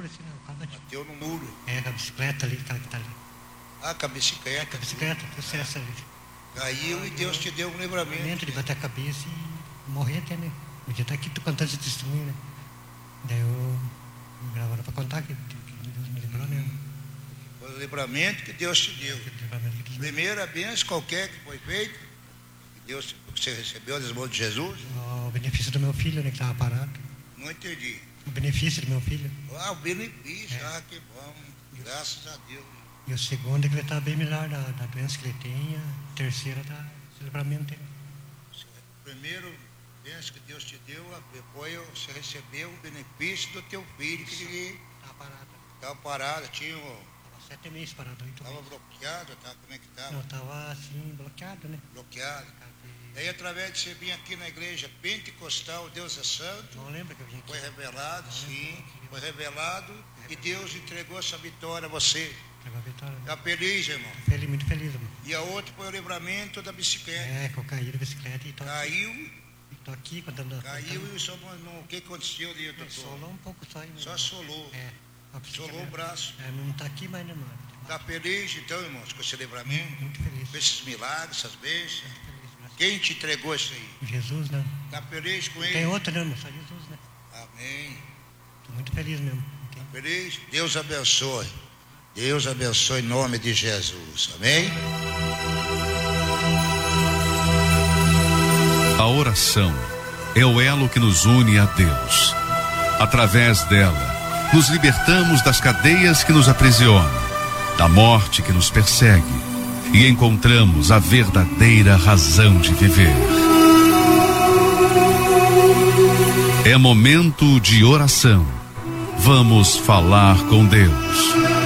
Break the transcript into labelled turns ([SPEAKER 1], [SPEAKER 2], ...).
[SPEAKER 1] muro, assim, né?
[SPEAKER 2] Bateu no muro.
[SPEAKER 1] É, com a bicicleta ali, aquela que tá ali.
[SPEAKER 2] Ah, com a bicicleta.
[SPEAKER 1] Com a bicicleta, processo ali.
[SPEAKER 2] Caiu e Deus te deu um livramento.
[SPEAKER 1] De bater a cabeça e morrer até, né? Podia estar aqui contando esse testemunho, né? Daí eu gravando para contar que Deus me livrou, né?
[SPEAKER 2] Foi o livramento que Deus te deu. Primeira bênção qualquer que foi feita, Deus, você recebeu das mãos de Jesus.
[SPEAKER 1] O benefício do meu filho, né? Que estava parado.
[SPEAKER 2] Não entendi.
[SPEAKER 1] O benefício do meu filho.
[SPEAKER 2] Ah, o benefício, que bom. Graças a Deus.
[SPEAKER 1] E o segundo é que ele está bem melhor da doença que ele tem. A terceira está o livramento dele.
[SPEAKER 2] Primeiro bênção que Deus te deu, depois você recebeu o benefício do teu filho que
[SPEAKER 1] estava parado.
[SPEAKER 2] Estava parado, tinha.
[SPEAKER 1] 7 meses parado.
[SPEAKER 2] Estava bloqueado, como é que estava?
[SPEAKER 1] Não, estava assim, bloqueado, né?
[SPEAKER 2] Bloqueado. Daí, através de você vir aqui na igreja pentecostal, Deus é santo.
[SPEAKER 1] Não lembra que eu vim aqui?
[SPEAKER 2] Foi revelado, sim. Foi revelado e Deus entregou essa vitória a você.
[SPEAKER 1] Entregou a vitória.
[SPEAKER 2] Está feliz, irmão?
[SPEAKER 1] Feliz, muito feliz, irmão.
[SPEAKER 2] E a outra foi o livramento da bicicleta.
[SPEAKER 1] Que eu caí da bicicleta e tô
[SPEAKER 2] caiu.
[SPEAKER 1] E tô aqui contando.
[SPEAKER 2] Caiu e o que aconteceu ali, doutor?
[SPEAKER 1] Solou um pouco só.
[SPEAKER 2] Só solou. Solou o braço.
[SPEAKER 1] Não está aqui mais, né, mano?
[SPEAKER 2] Está feliz, então, irmãos, com esse livramento?
[SPEAKER 1] Muito feliz.
[SPEAKER 2] Com esses milagres, essas bênçãos? Quem te entregou isso aí?
[SPEAKER 1] Jesus, né?
[SPEAKER 2] Está feliz com ele?
[SPEAKER 1] Tem outro, né, irmão? Só Jesus, né?
[SPEAKER 2] Amém.
[SPEAKER 1] Estou muito feliz mesmo.
[SPEAKER 2] Está feliz? Deus abençoe. Deus abençoe em nome de Jesus. Amém?
[SPEAKER 3] A oração é o elo que nos une a Deus. Através dela, nos libertamos das cadeias que nos aprisionam, da morte que nos persegue, e encontramos a verdadeira razão de viver. É momento de oração. Vamos falar com Deus.